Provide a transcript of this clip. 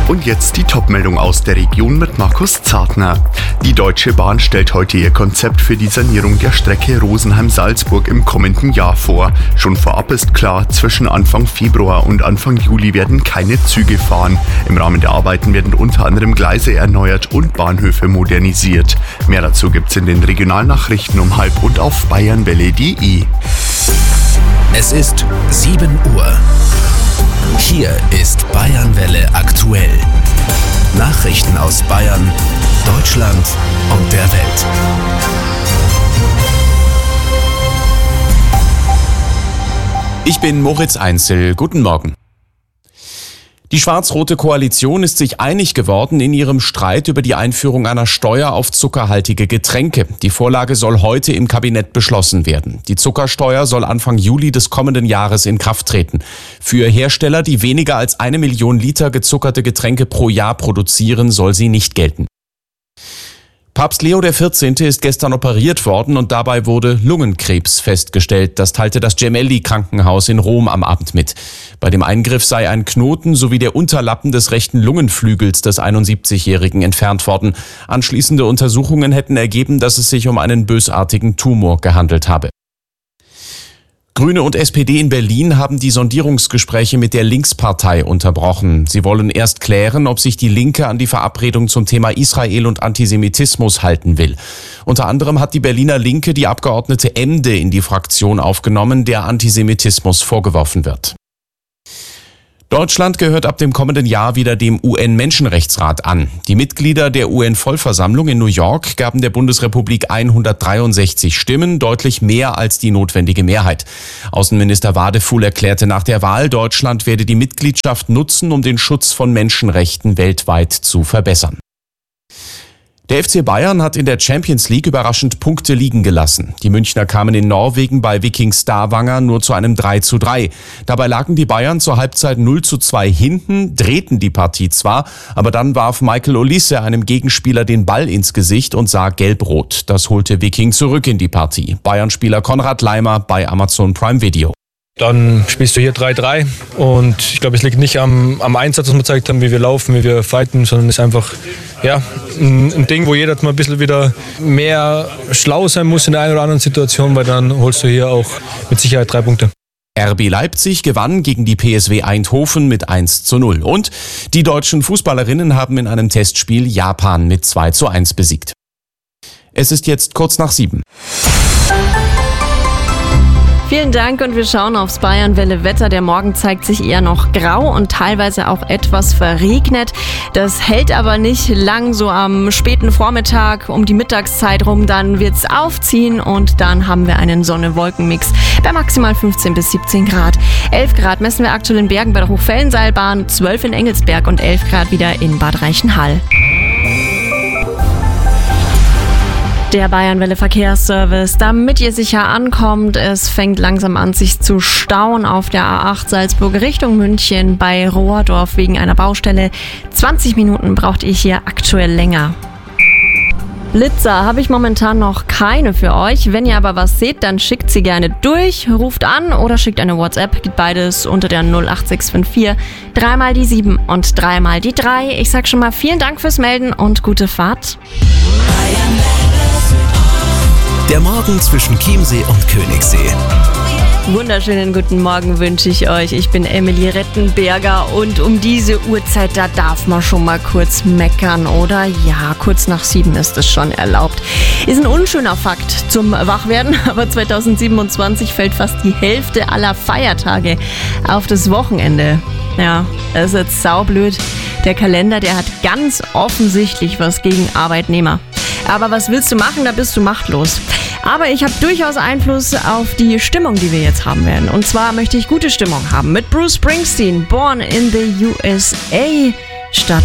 Und jetzt die Top-Meldung aus der Region mit Markus Zartner. Die Deutsche Bahn stellt heute ihr Konzept für die Sanierung der Strecke Rosenheim-Salzburg im kommenden Jahr vor. Schon vorab ist klar, zwischen Anfang Februar und Anfang Juli werden keine Züge fahren. Im Rahmen der Arbeiten werden unter anderem Gleise erneuert und Bahnhöfe modernisiert. Mehr dazu gibt's in den Regionalnachrichten um 12:30 und auf bayernwelle.de. Es ist 7 Uhr. Hier ist Bayernwelle aktuell. Nachrichten aus Bayern, Deutschland und der Welt. Ich bin Moritz Einzel. Guten Morgen. Die schwarz-rote Koalition ist sich einig geworden in ihrem Streit über die Einführung einer Steuer auf zuckerhaltige Getränke. Die Vorlage soll heute im Kabinett beschlossen werden. Die Zuckersteuer soll Anfang Juli des kommenden Jahres in Kraft treten. Für Hersteller, die weniger als 1 Million Liter gezuckerte Getränke pro Jahr produzieren, soll sie nicht gelten. Papst Leo XIV. Ist gestern operiert worden und dabei wurde Lungenkrebs festgestellt. Das teilte das Gemelli-Krankenhaus in Rom am Abend mit. Bei dem Eingriff sei ein Knoten sowie der Unterlappen des rechten Lungenflügels des 71-Jährigen entfernt worden. Anschließende Untersuchungen hätten ergeben, dass es sich um einen bösartigen Tumor gehandelt habe. Grüne und SPD in Berlin haben die Sondierungsgespräche mit der Linkspartei unterbrochen. Sie wollen erst klären, ob sich die Linke an die Verabredung zum Thema Israel und Antisemitismus halten will. Unter anderem hat die Berliner Linke die Abgeordnete Emde in die Fraktion aufgenommen, der Antisemitismus vorgeworfen wird. Deutschland gehört ab dem kommenden Jahr wieder dem UN-Menschenrechtsrat an. Die Mitglieder der UN-Vollversammlung in New York gaben der Bundesrepublik 163 Stimmen, deutlich mehr als die notwendige Mehrheit. Außenminister Wadefuhl erklärte nach der Wahl, Deutschland werde die Mitgliedschaft nutzen, um den Schutz von Menschenrechten weltweit zu verbessern. Der FC Bayern hat in der Champions League überraschend Punkte liegen gelassen. Die Münchner kamen in Norwegen bei Viking Stavanger nur zu einem 3:3. Dabei lagen die Bayern zur Halbzeit 0:2 hinten, drehten die Partie zwar, aber dann warf Michael Olise einem Gegenspieler den Ball ins Gesicht und sah gelb-rot. Das holte Viking zurück in die Partie. Bayern-Spieler Konrad Leimer bei Amazon Prime Video. Dann spielst du hier 3:3 und ich glaube, es liegt nicht am Einsatz, was wir gezeigt haben, wie wir laufen, wie wir fighten, sondern es ist einfach ein Ding, wo jeder mal ein bisschen wieder mehr schlau sein muss in der einen oder anderen Situation, weil dann holst du hier auch mit Sicherheit 3 Punkte. RB Leipzig gewann gegen die PSW Eindhoven mit 1:0 und die deutschen Fußballerinnen haben in einem Testspiel Japan mit 2:1 besiegt. Es ist jetzt kurz nach 7. Vielen Dank und wir schauen aufs Bayernwelle-Wetter. Der Morgen zeigt sich eher noch grau und teilweise auch etwas verregnet. Das hält aber nicht lang, so am späten Vormittag um die Mittagszeit rum. Dann wird's aufziehen und dann haben wir einen Sonne-Wolken-Mix bei maximal 15 bis 17 Grad. 11 Grad messen wir aktuell in Bergen bei der Hochfellenseilbahn, 12 in Engelsberg und 11 Grad wieder in Bad Reichenhall. Der Bayernwelle Verkehrsservice, damit ihr sicher ankommt. Es fängt langsam an, sich zu stauen auf der A8 Salzburg Richtung München bei Rohrdorf wegen einer Baustelle. 20 Minuten braucht ihr hier aktuell länger. Blitzer habe ich momentan noch keine für euch. Wenn ihr aber was seht, dann schickt sie gerne durch, ruft an oder schickt eine WhatsApp. Geht beides unter der 08654 3 die 7 und 3 die 3. Ich sag schon mal vielen Dank fürs Melden und gute Fahrt. Der Morgen zwischen Chiemsee und Königssee. Wunderschönen guten Morgen wünsche ich euch. Ich bin Emily Rettenberger und um diese Uhrzeit, da darf man schon mal kurz meckern, oder? Ja, kurz nach 7 ist es schon erlaubt. Ist ein unschöner Fakt zum Wachwerden, aber 2027 fällt fast die Hälfte aller Feiertage auf das Wochenende. Ja, das ist jetzt saublöd. Der Kalender, der hat ganz offensichtlich was gegen Arbeitnehmer. Aber was willst du machen, da bist du machtlos. Aber ich habe durchaus Einfluss auf die Stimmung, die wir jetzt haben werden. Und zwar möchte ich gute Stimmung haben mit Bruce Springsteen, Born in the USA. Statt